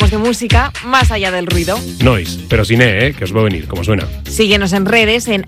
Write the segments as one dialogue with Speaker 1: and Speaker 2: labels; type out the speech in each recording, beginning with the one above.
Speaker 1: hablamos de música más allá del ruido.
Speaker 2: Noise, pero sin E, que os va a venir, como suena.
Speaker 1: Síguenos en redes en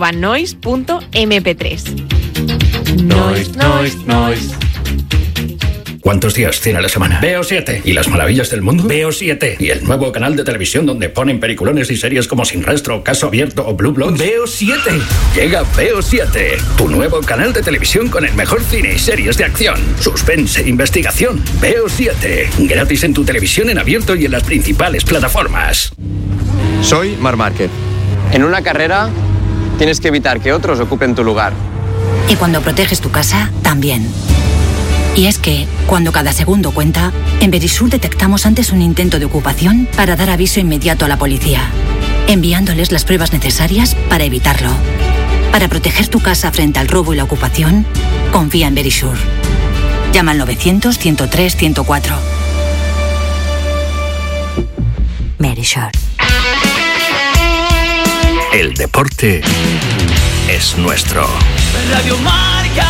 Speaker 1: @noise.mp3.
Speaker 3: Noise. ¿Cuántos días tiene la semana? Veo 7. ¿Y las maravillas del mundo? Veo 7. ¿Y el nuevo canal de televisión donde ponen peliculones y series como Sin Rastro, Caso Abierto o Blue Bloods? Veo 7. Llega Veo 7, tu nuevo canal de televisión con el mejor cine y series de acción, suspense e investigación. Veo 7. Gratis en tu televisión en abierto y en las principales plataformas.
Speaker 4: Soy Marc Márquez. En una carrera tienes que evitar que otros ocupen tu lugar.
Speaker 5: Y cuando proteges tu casa, también. Y es que, cuando cada segundo cuenta, en Verisur detectamos antes un intento de ocupación para dar aviso inmediato a la policía, enviándoles las pruebas necesarias para evitarlo. Para proteger tu casa frente al robo y la ocupación, confía en Verisur. Llama al 900-103-104. Verisur.
Speaker 3: El deporte es nuestro.
Speaker 6: Radio Marca.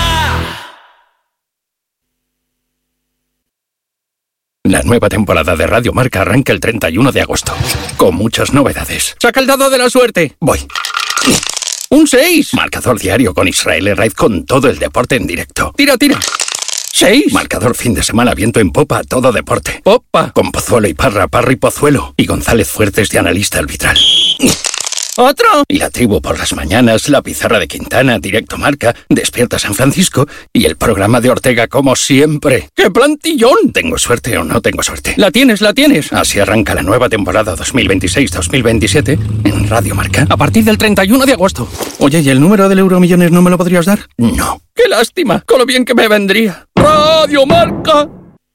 Speaker 3: La nueva temporada de Radio Marca arranca el 31 de agosto, con muchas novedades.
Speaker 7: ¡Saca el dado de la suerte!
Speaker 3: Voy.
Speaker 7: ¡Un 6!
Speaker 3: Marcador diario con Israel Herraiz con todo el deporte en directo.
Speaker 7: ¡Tira! 6.
Speaker 3: Marcador fin de semana, viento en popa, todo deporte.
Speaker 7: ¡Popa!
Speaker 3: Con Pozuelo y Parra y Pozuelo. Y González Fuertes de analista arbitral.
Speaker 7: ¡Otro!
Speaker 3: Y la tribu por las mañanas, la pizarra de Quintana, Directo Marca, Despierta San Francisco y el programa de Ortega como siempre.
Speaker 7: ¡Qué plantillón!
Speaker 3: ¿Tengo suerte o no tengo suerte?
Speaker 7: La tienes.
Speaker 3: Así arranca la nueva temporada 2026-2027 en Radio Marca.
Speaker 7: A partir del 31 de agosto. Oye, ¿y el número del Euromillones no me lo podrías dar?
Speaker 3: No.
Speaker 7: ¡Qué lástima! Con lo bien que me vendría. ¡Radio Marca!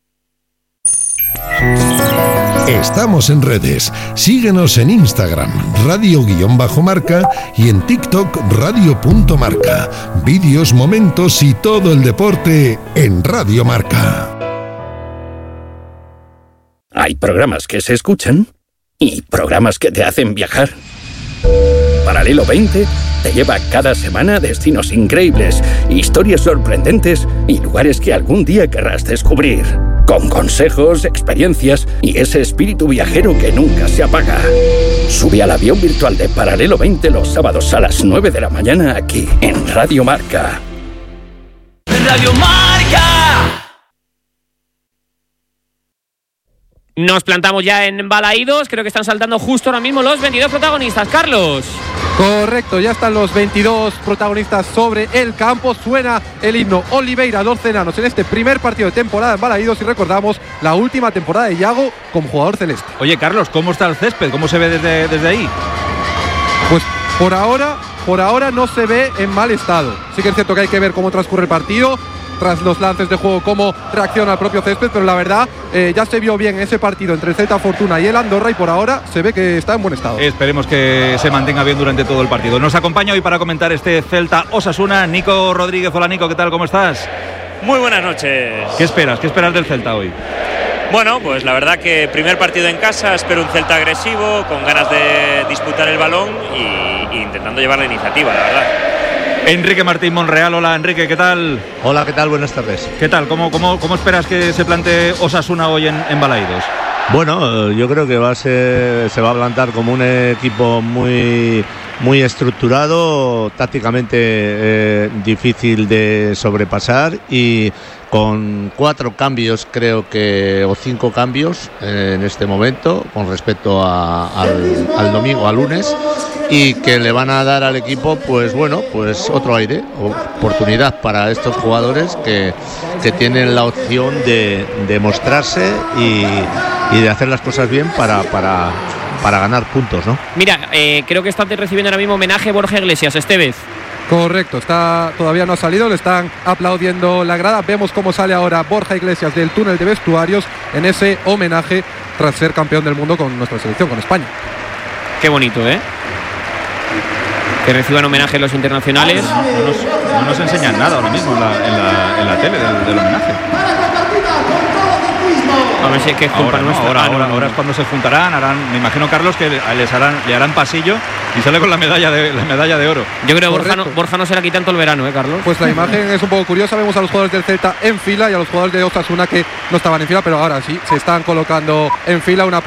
Speaker 8: Estamos en redes. Síguenos en Instagram, radio_marca y en TikTok, radio.marca. Vídeos, momentos y todo el deporte en Radio Marca.
Speaker 3: Hay programas que se escuchan y programas que te hacen viajar. Paralelo 20 te lleva cada semana a destinos increíbles, historias sorprendentes y lugares que algún día querrás descubrir. Con consejos, experiencias y ese espíritu viajero que nunca se apaga. Sube al avión virtual de Paralelo 20 los sábados a las 9 de la mañana aquí en Radio Marca.
Speaker 6: Radio Marca.
Speaker 9: Nos plantamos ya en Balaídos. Creo que están saltando justo ahora mismo los 22 protagonistas. Carlos.
Speaker 10: Correcto, ya están los 22 protagonistas sobre el campo. Suena el himno Oliveira dos Enanos en este primer partido de temporada en Balaídos y recordamos la última temporada de Iago como jugador celeste.
Speaker 11: Oye, Carlos, ¿cómo está el césped? ¿Cómo se ve desde ahí?
Speaker 10: Pues por ahora no se ve en mal estado. Sí que es cierto que hay que ver cómo transcurre el partido tras los lances de juego, cómo reacciona el propio césped, pero la verdad ya se vio bien ese partido entre el Celta Fortuna y el Andorra y por ahora se ve que está en buen estado.
Speaker 11: Esperemos que se mantenga bien durante todo el partido. Nos acompaña hoy para comentar este Celta Osasuna Nico Rodríguez. Hola Nico, ¿qué tal? ¿Cómo estás?
Speaker 12: Muy buenas noches.
Speaker 11: ¿Qué esperas? ¿Qué esperas del Celta hoy?
Speaker 12: Bueno, pues la verdad que primer partido en casa, espero un Celta agresivo, con ganas de disputar el balón y intentando llevar la iniciativa, la verdad.
Speaker 11: Enrique Martín Monreal, hola Enrique, ¿qué tal?
Speaker 13: Hola, ¿qué tal? Buenas tardes.
Speaker 11: ¿Qué tal? ¿Cómo esperas que se plantee Osasuna hoy en Balaídos?
Speaker 13: Bueno, yo creo que se va a plantar como un equipo muy estructurado, tácticamente difícil de sobrepasar y con 4 cambios creo que, o 5 cambios en este momento con respecto al domingo, al lunes, y que le van a dar al equipo pues otro aire, oportunidad para estos jugadores que tienen la opción de mostrarse y de hacer las cosas bien para ganar puntos, ¿no?
Speaker 9: Mira, creo que están recibiendo ahora mismo homenaje Borja Iglesias, Estevez.
Speaker 10: Correcto, todavía no ha salido, le están aplaudiendo la grada. Vemos cómo sale ahora Borja Iglesias del túnel de vestuarios en ese homenaje tras ser campeón del mundo con nuestra selección, con España.
Speaker 9: Qué bonito, ¿eh? Que reciban homenaje los internacionales.
Speaker 11: No nos enseñan nada ahora mismo en la tele del homenaje.
Speaker 9: A ver si es que es culpa nuestra.
Speaker 11: Ahora es cuando se juntarán, me imagino, Carlos, que le harán pasillo y sale con la medalla de oro.
Speaker 9: Yo creo que Borja no se la quita en todo el verano, Carlos.
Speaker 10: Pues la imagen es un poco curiosa, vemos a los jugadores del Celta en fila y a los jugadores de Osasuna que no estaban en fila, pero ahora sí, se están colocando en fila. Una